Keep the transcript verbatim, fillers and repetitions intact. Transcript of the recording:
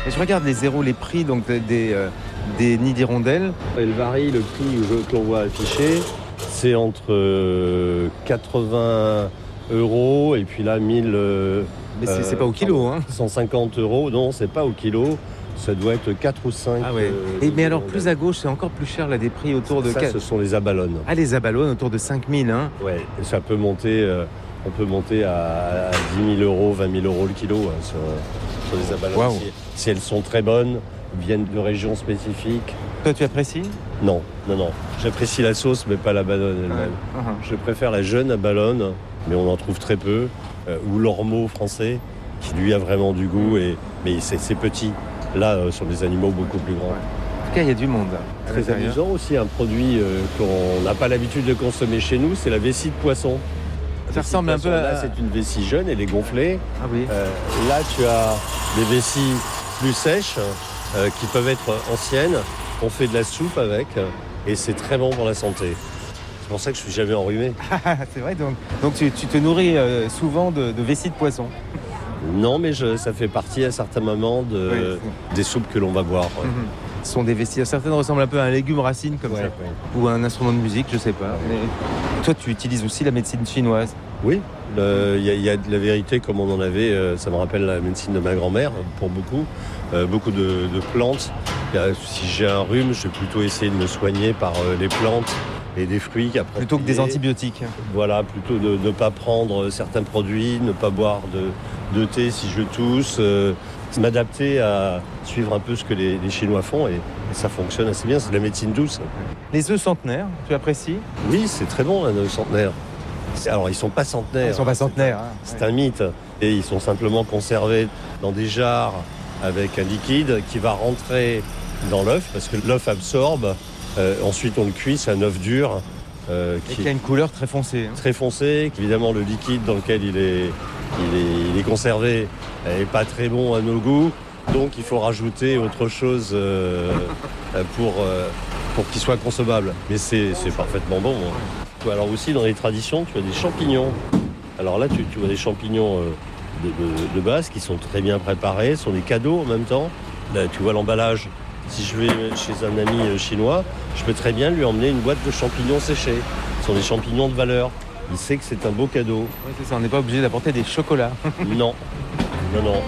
Et je regarde les zéros, les prix donc des, des, euh, des nids d'hirondelles. Elle varie, le prix que l'on voit affiché, c'est entre euh, quatre-vingts euros et puis là mille. Euh, Mais c'est, c'est pas au kilo, hein. cent cinquante euros, non, c'est pas au kilo. Ça doit être quatre ou cinq. Ah ouais. Euh, Et, mais alors plus à gauche, c'est encore plus cher là, des prix autour de ça, quatre... ce sont les abalones. Ah, les abalones autour de cinq mille, hein. Ouais, et ça peut monter, euh, on peut monter à, à dix mille euros, vingt mille euros le kilo hein, sur, sur les abalones. Wow. Si, si elles sont très bonnes, viennent de régions spécifiques. Toi, tu apprécies? Non, non, non. J'apprécie la sauce, mais pas la balone elle-même. Ouais. Uh-huh. Je préfère la jeune abalone, mais on en trouve très peu, euh, ou l'ormeau français, qui lui a vraiment du goût, et, mais c'est, c'est petit. Là, euh, sur des animaux beaucoup plus grands. Ouais. En tout cas, il y a du monde. Là, à Très l'intérieur. amusant aussi, un produit euh, qu'on n'a pas l'habitude de consommer chez nous, c'est la vessie de poisson. La Ça vessie ressemble de un peu poisson, à... Là, c'est une vessie jeune, elle est gonflée. Ah oui. Euh, là, tu as des vessies plus sèches, euh, qui peuvent être anciennes. On fait de la soupe avec, et c'est très bon pour la santé. C'est pour ça que je suis jamais enrhumé. C'est vrai, donc, donc tu, tu te nourris euh, souvent de, de vessie de poisson. Non, mais je, ça fait partie à certains moments de, Oui, des soupes que l'on va boire. Ouais. Mm-hmm. Ce sont des vessies. Certaines ressemblent un peu à un légume racine comme Ouais, ça. ouais. Ou à un instrument de musique, je sais pas. Mais toi, tu utilises aussi la médecine chinoise. Oui, il y, y a de la vérité comme on en avait, euh, ça me rappelle la médecine de ma grand-mère pour beaucoup, euh, beaucoup de, de plantes. Euh, si j'ai un rhume, je vais plutôt essayer de me soigner par euh, les plantes et des fruits qu'après. Plutôt que des antibiotiques. Voilà, plutôt de ne pas prendre certains produits, ne pas boire de, de thé si je tousse, euh, m'adapter à suivre un peu ce que les, les Chinois font et, et ça fonctionne assez bien, c'est de la médecine douce. Les œufs centenaires, tu apprécies? Oui, c'est très bon un œuf centenaire. Alors, ils sont pas centenaires. Ils sont pas centenaires. Hein. C'est un mythe. Et ils sont simplement conservés dans des jarres avec un liquide qui va rentrer dans l'œuf parce que l'œuf absorbe. Euh, ensuite, on le cuit, c'est un œuf dur. Euh, Et qui qui a une couleur très foncée. Hein. Très foncé. Évidemment, le liquide dans lequel il est, il est, il est conservé n'est pas très bon à nos goûts. Donc, il faut rajouter autre chose euh, pour, euh, pour qu'il soit consommable. Mais c'est, c'est parfaitement bon. Hein. Alors aussi, dans les traditions, tu as des champignons. Alors là, tu, tu vois des champignons euh, de, de, de base qui sont très bien préparés. Ce sont des cadeaux en même temps. Là, tu vois l'emballage. Si je vais chez un ami chinois, je peux très bien lui emmener une boîte de champignons séchés. Ce sont des champignons de valeur. Il sait que c'est un beau cadeau. Ouais, c'est ça, on n'est pas obligé d'apporter des chocolats. Non, non, non.